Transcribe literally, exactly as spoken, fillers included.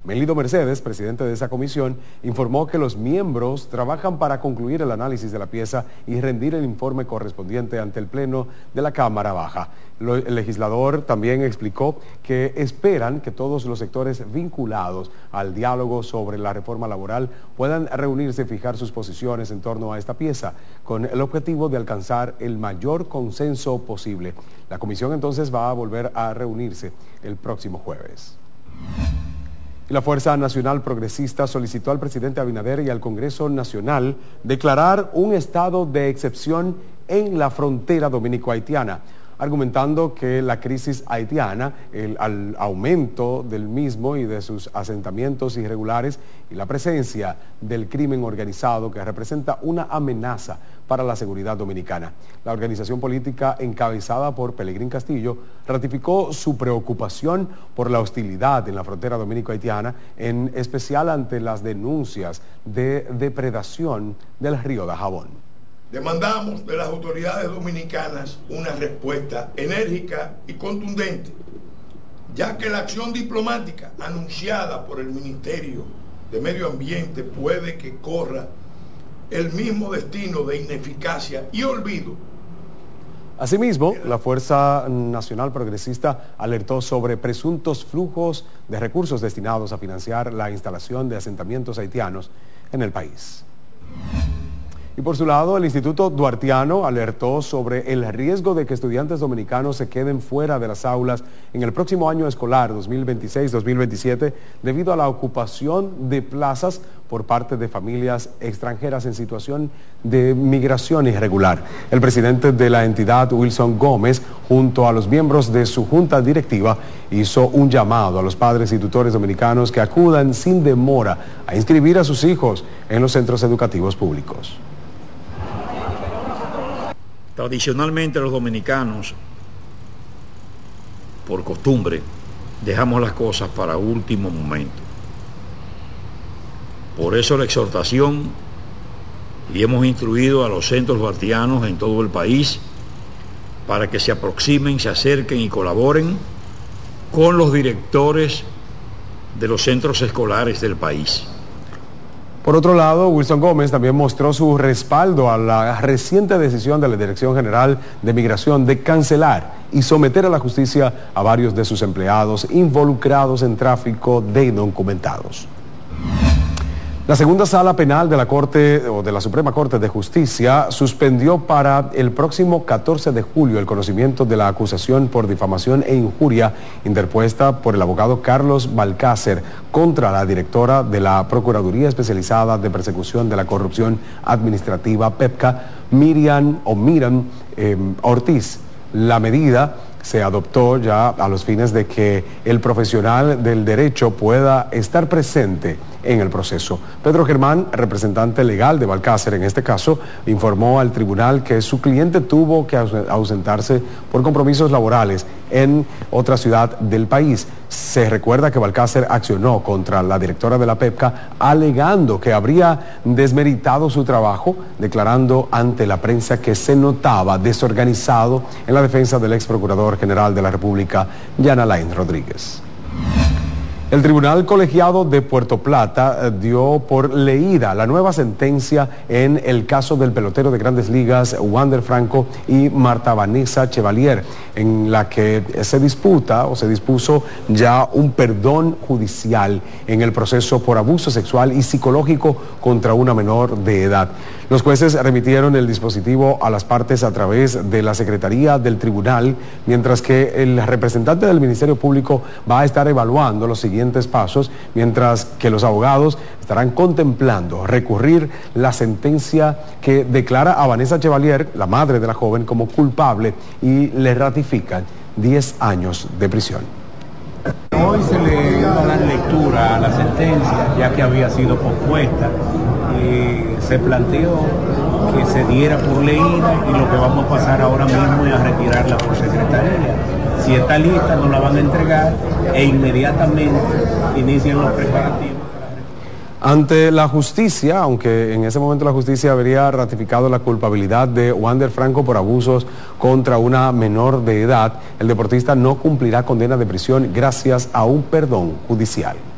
Melido Mercedes, presidente de esa comisión, informó que los miembros trabajan para concluir el análisis de la pieza y rendir el informe correspondiente ante el Pleno de la Cámara Baja. El legislador también explicó que esperan que todos los sectores vinculados al diálogo sobre la reforma laboral puedan reunirse y fijar sus posiciones en torno a esta pieza, con el objetivo de alcanzar el mayor consenso posible. La comisión entonces va a volver a reunirse el próximo jueves. Y la Fuerza Nacional Progresista solicitó al presidente Abinader y al Congreso Nacional declarar un estado de excepción en la frontera dominico-haitiana, argumentando que la crisis haitiana, el, el aumento del mismo y de sus asentamientos irregulares y la presencia del crimen organizado que representa una amenaza para la seguridad dominicana. La organización política encabezada por Pelegrín Castillo ratificó su preocupación por la hostilidad en la frontera dominico-haitiana, en especial ante las denuncias de depredación del río Dajabón. Demandamos de las autoridades dominicanas una respuesta enérgica y contundente, ya que la acción diplomática anunciada por el Ministerio de Medio Ambiente puede que corra el mismo destino de ineficacia y olvido. Asimismo, la Fuerza Nacional Progresista alertó sobre presuntos flujos de recursos destinados a financiar la instalación de asentamientos haitianos en el país. Y por su lado, el Instituto Duartiano alertó sobre el riesgo de que estudiantes dominicanos se queden fuera de las aulas en el próximo año escolar dos mil veintiséis dos mil veintisiete debido a la ocupación de plazas por parte de familias extranjeras en situación de migración irregular. El presidente de la entidad, Wilson Gómez, junto a los miembros de su junta directiva, hizo un llamado a los padres y tutores dominicanos que acudan sin demora a inscribir a sus hijos en los centros educativos públicos. Tradicionalmente los dominicanos, por costumbre, dejamos las cosas para último momento. Por eso la exhortación, y hemos instruido a los centros duartianos en todo el país para que se aproximen, se acerquen y colaboren con los directores de los centros escolares del país. Por otro lado, Wilson Gómez también mostró su respaldo a la reciente decisión de la Dirección General de Migración de cancelar y someter a la justicia a varios de sus empleados involucrados en tráfico de indocumentados. La segunda sala penal de la Corte o de la Suprema Corte de Justicia suspendió para el próximo catorce de julio el conocimiento de la acusación por difamación e injuria interpuesta por el abogado Carlos Balcácer contra la directora de la Procuraduría Especializada de Persecución de la Corrupción Administrativa, PEPCA, Miriam o Miriam eh, Ortiz. La medida se adoptó ya a los fines de que el profesional del derecho pueda estar presente en el proceso. Pedro Germán, representante legal de Balcácer en este caso, informó al tribunal que su cliente tuvo que ausentarse por compromisos laborales en otra ciudad del país. Se recuerda que Balcácer accionó contra la directora de la PEPCA alegando que habría desmeritado su trabajo, declarando ante la prensa que se notaba desorganizado en la defensa del ex procurador general de la República, Jan Alain Rodríguez. El Tribunal Colegiado de Puerto Plata dio por leída la nueva sentencia en el caso del pelotero de Grandes Ligas, Wander Franco y Marta Vanessa Chevalier, en la que se disputa o se dispuso ya un perdón judicial en el proceso por abuso sexual y psicológico contra una menor de edad. Los jueces remitieron el dispositivo a las partes a través de la Secretaría del Tribunal, mientras que el representante del Ministerio Público va a estar evaluando los siguientes pasos, mientras que los abogados estarán contemplando recurrir la sentencia que declara a Vanessa Chevalier, la madre de la joven, como culpable y le ratifican diez años de prisión. Hoy se le iba a dar lectura a la sentencia, ya que había sido pospuesta, y se planteó que se diera por leída, y lo que vamos a pasar ahora mismo es a retirarla por secretaría. Si está lista, nos la van a entregar e inmediatamente inician los preparativos. Ante la justicia, aunque en ese momento la justicia habría ratificado la culpabilidad de Wander Franco por abusos contra una menor de edad, el deportista no cumplirá condena de prisión gracias a un perdón judicial.